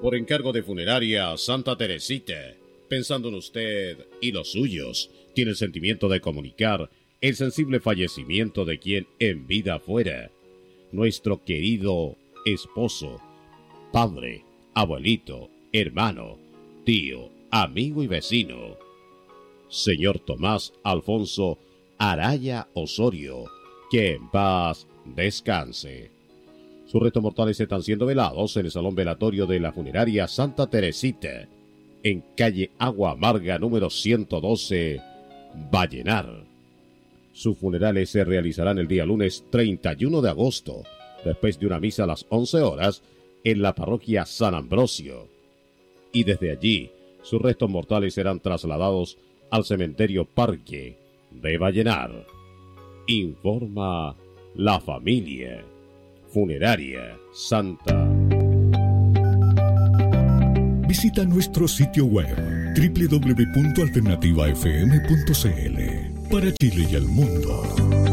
Por encargo de Funeraria Santa Teresita, pensando en usted y los suyos, tiene el sentimiento de comunicar el sensible fallecimiento de quien en vida fuera. Nuestro querido esposo, padre, abuelito, hermano, tío, amigo y vecino, señor Tomás Alfonso Araya Osorio, que en paz descanse. Sus restos mortales están siendo velados en el salón velatorio de la Funeraria Santa Teresita, en calle Agua Amarga número 112, Vallenar. Sus funerales se realizarán el día lunes 31 de agosto, después de una misa a las 11 horas, en la parroquia San Ambrosio. Y desde allí, sus restos mortales serán trasladados al cementerio Parque de Vallenar. Informa la familia. Funeraria Santa. Visita nuestro sitio web www.alternativafm.cl para Chile y el mundo.